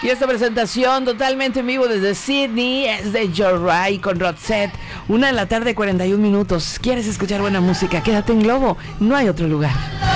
Y esta presentación totalmente en vivo desde Sydney es de Joyride con Roxette. 1:41 PM. ¿Quieres escuchar buena música? Quédate en Globo. No hay otro lugar.